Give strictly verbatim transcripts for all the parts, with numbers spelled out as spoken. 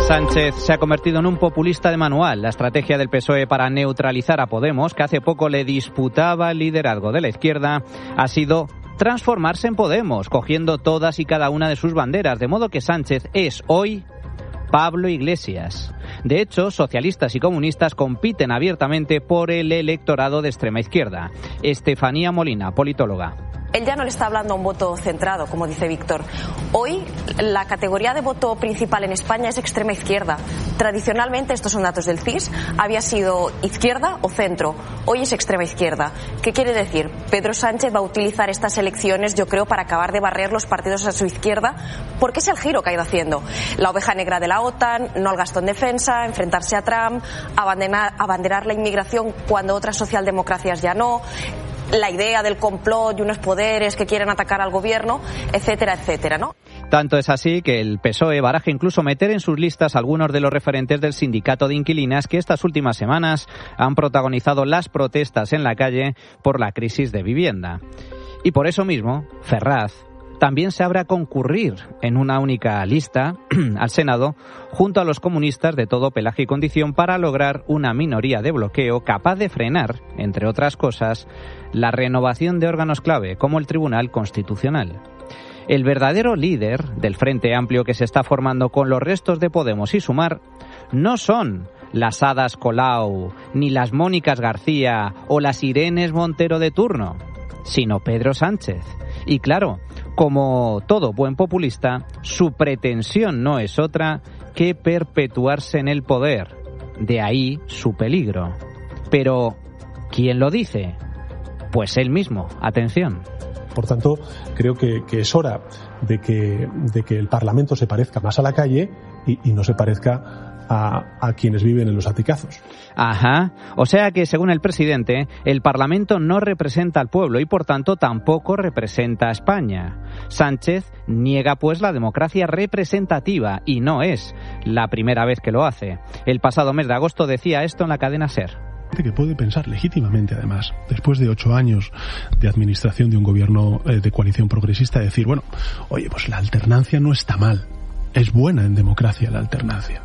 Sánchez se ha convertido en un populista de manual. La estrategia del P S O E para neutralizar a Podemos, que hace poco le disputaba el liderazgo de la izquierda, ha sido transformarse en Podemos, cogiendo todas y cada una de sus banderas, de modo que Sánchez es hoy Pablo Iglesias. De hecho, socialistas y comunistas compiten abiertamente por el electorado de extrema izquierda. Estefanía Molina, politóloga. Él ya no le está hablando a un voto centrado, como dice Víctor. Hoy la categoría de voto principal en España es extrema izquierda. Tradicionalmente, estos son datos del C I S, había sido izquierda o centro. Hoy es extrema izquierda. ¿Qué quiere decir? Pedro Sánchez va a utilizar estas elecciones, yo creo, para acabar de barrer los partidos a su izquierda, porque es el giro que ha ido haciendo. La oveja negra de la OTAN, no al gasto en defensa, enfrentarse a Trump, abanderar, abanderar la inmigración cuando otras socialdemocracias ya no, la idea del complot y unos poderes que quieren atacar al gobierno, etcétera, etcétera, ¿no? Tanto es así que el P S O E baraja incluso meter en sus listas algunos de los referentes del sindicato de inquilinas que estas últimas semanas han protagonizado las protestas en la calle por la crisis de vivienda. Y por eso mismo, Ferraz también se abre a concurrir en una única lista al Senado junto a los comunistas de todo pelaje y condición para lograr una minoría de bloqueo capaz de frenar, entre otras cosas, la renovación de órganos clave como el Tribunal Constitucional. El verdadero líder del Frente Amplio que se está formando con los restos de Podemos y Sumar no son las Hadas Colau, ni las Mónicas García o las Irenes Montero de turno, sino Pedro Sánchez. Y claro, como todo buen populista, su pretensión no es otra que perpetuarse en el poder. De ahí su peligro. Pero, ¿quién lo dice? Pues él mismo. Atención. Por tanto, creo que, que es hora de que, de que el Parlamento se parezca más a la calle y, y no se parezca A, a quienes viven en los aticazos. Ajá. O sea que, según el presidente, el Parlamento no representa al pueblo y, por tanto, tampoco representa a España. Sánchez niega, pues, la democracia representativa y no es la primera vez que lo hace. El pasado mes de agosto decía esto en la cadena SER. Que puede pensar legítimamente, además, después de ocho años de administración de un gobierno eh, de coalición progresista, decir, bueno, oye, pues la alternancia no está mal. Es buena en democracia la alternancia.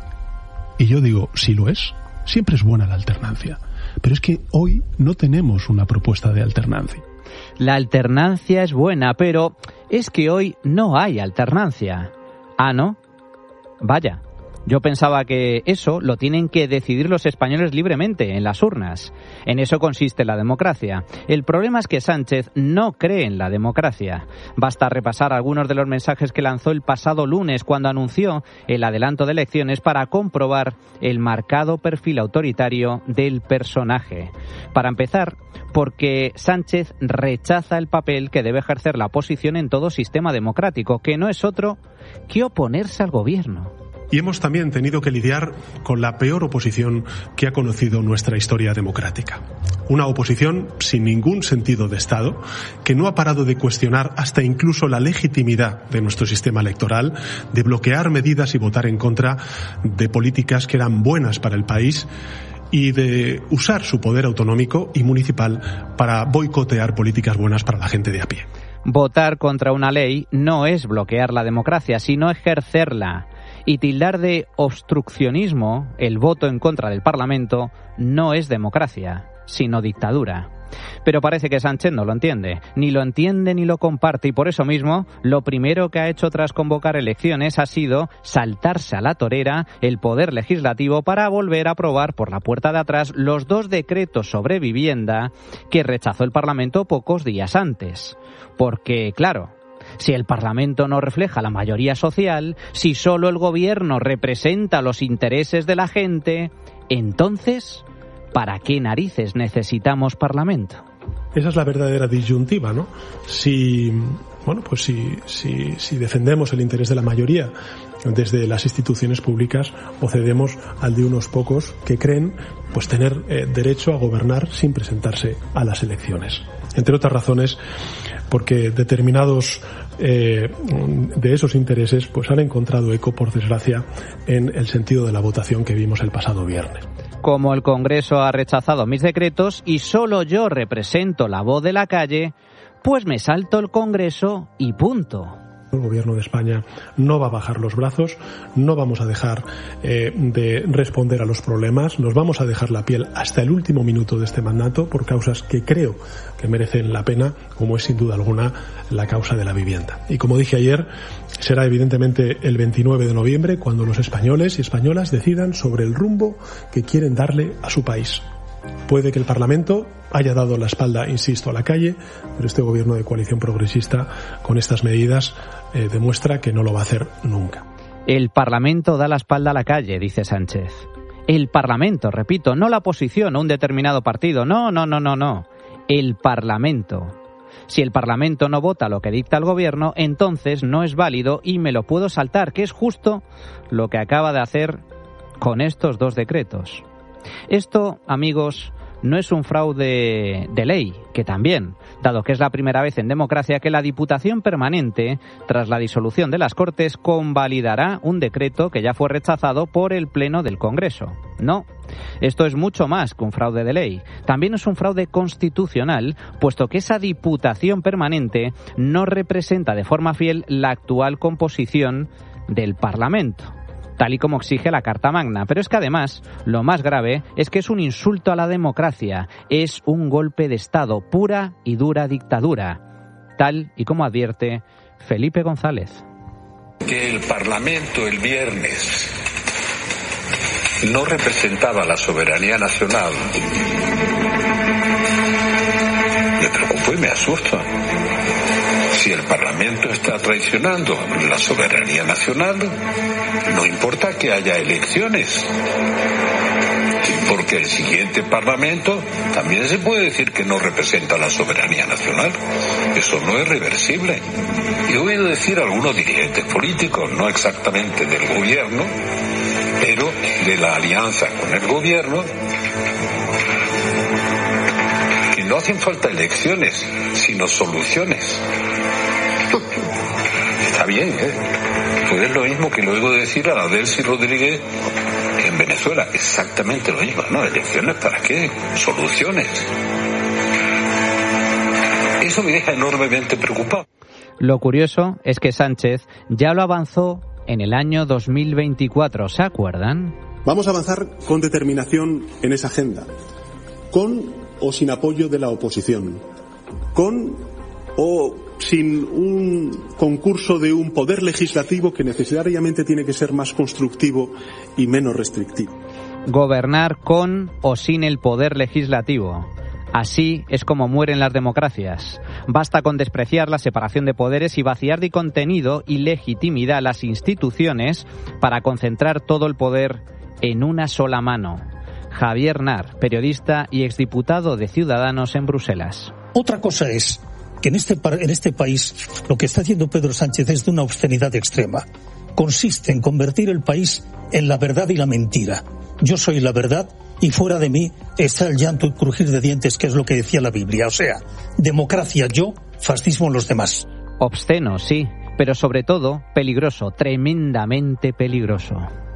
Y yo digo, si lo es, siempre es buena la alternancia. Pero es que hoy no tenemos una propuesta de alternancia. La alternancia es buena, pero es que hoy no hay alternancia. Ah, ¿no? Vaya. Yo pensaba que eso lo tienen que decidir los españoles libremente, en las urnas. En eso consiste la democracia. El problema es que Sánchez no cree en la democracia. Basta repasar algunos de los mensajes que lanzó el pasado lunes cuando anunció el adelanto de elecciones para comprobar el marcado perfil autoritario del personaje. Para empezar, porque Sánchez rechaza el papel que debe ejercer la oposición en todo sistema democrático, que no es otro que oponerse al gobierno. Y hemos también tenido que lidiar con la peor oposición que ha conocido nuestra historia democrática. Una oposición sin ningún sentido de Estado, que no ha parado de cuestionar hasta incluso la legitimidad de nuestro sistema electoral, de bloquear medidas y votar en contra de políticas que eran buenas para el país y de usar su poder autonómico y municipal para boicotear políticas buenas para la gente de a pie. Votar contra una ley no es bloquear la democracia, sino ejercerla. Y tildar de obstruccionismo el voto en contra del Parlamento no es democracia, sino dictadura. Pero parece que Sánchez no lo entiende, ni lo entiende ni lo comparte, y por eso mismo lo primero que ha hecho tras convocar elecciones ha sido saltarse a la torera el poder legislativo para volver a aprobar por la puerta de atrás los dos decretos sobre vivienda que rechazó el Parlamento pocos días antes. Porque, claro, si el Parlamento no refleja la mayoría social, si solo el gobierno representa los intereses de la gente, entonces, ¿para qué narices necesitamos Parlamento? Esa es la verdadera disyuntiva, ¿no? Si, bueno, pues si, si, si defendemos el interés de la mayoría desde las instituciones públicas o cedemos al de unos pocos que creen, pues, tener eh, derecho a gobernar sin presentarse a las elecciones. Entre otras razones, porque determinados eh, de esos intereses pues han encontrado eco, por desgracia, en el sentido de la votación que vimos el pasado viernes. Como el Congreso ha rechazado mis decretos y solo yo represento la voz de la calle, pues me salto el Congreso y punto. El Gobierno de España no va a bajar los brazos, no vamos a dejar eh, de responder a los problemas, nos vamos a dejar la piel hasta el último minuto de este mandato por causas que creo que merecen la pena, como es sin duda alguna la causa de la vivienda. Y como dije ayer, será evidentemente el veintinueve de noviembre cuando los españoles y españolas decidan sobre el rumbo que quieren darle a su país. Puede que el Parlamento haya dado la espalda, insisto, a la calle, pero este gobierno de coalición progresista, con estas medidas, eh, demuestra que no lo va a hacer nunca. El Parlamento da la espalda a la calle, dice Sánchez. El Parlamento, repito, no la oposición o un determinado partido. No, no, no, no, no. El Parlamento. Si el Parlamento no vota lo que dicta el Gobierno, entonces no es válido y me lo puedo saltar, que es justo lo que acaba de hacer con estos dos decretos. Esto, amigos, no es un fraude de ley, que también, dado que es la primera vez en democracia que la Diputación Permanente, tras la disolución de las Cortes, convalidará un decreto que ya fue rechazado por el Pleno del Congreso. No, esto es mucho más que un fraude de ley. También es un fraude constitucional, puesto que esa Diputación Permanente no representa de forma fiel la actual composición del Parlamento, tal y como exige la Carta Magna. Pero es que además, lo más grave es que es un insulto a la democracia, es un golpe de Estado, pura y dura dictadura, tal y como advierte Felipe González. Que el Parlamento el viernes no representaba la soberanía nacional, me preocupo y me asusta. Si el Parlamento está traicionando la soberanía nacional, no importa que haya elecciones, porque el siguiente Parlamento también se puede decir que no representa la soberanía nacional. Eso no es reversible. Y he oído decir a algunos dirigentes políticos, no exactamente del gobierno, pero de la alianza con el gobierno, que no hacen falta elecciones, sino soluciones. Está bien, ¿eh? Pues es lo mismo que luego de decir a la Delcy Rodríguez en Venezuela. Exactamente lo mismo, ¿no? ¿Elecciones para qué? Soluciones. Eso me deja enormemente preocupado. Lo curioso es que Sánchez ya lo avanzó en el año dos mil veinticuatro, ¿se acuerdan? Vamos a avanzar con determinación en esa agenda, con o sin apoyo de la oposición, con o sin un concurso de un poder legislativo que necesariamente tiene que ser más constructivo y menos restrictivo. Gobernar con o sin el poder legislativo. Así es como mueren las democracias. Basta con despreciar la separación de poderes y vaciar de contenido y legitimidad a las instituciones para concentrar todo el poder en una sola mano. Javier Nar, periodista y exdiputado de Ciudadanos en Bruselas. Otra cosa es que en este, en este país lo que está haciendo Pedro Sánchez es de una obscenidad extrema. Consiste en convertir el país en la verdad y la mentira. Yo soy la verdad y fuera de mí está el llanto y crujir de dientes, que es lo que decía la Biblia. O sea, democracia yo, fascismo los demás. Obsceno, sí, pero sobre todo peligroso, tremendamente peligroso.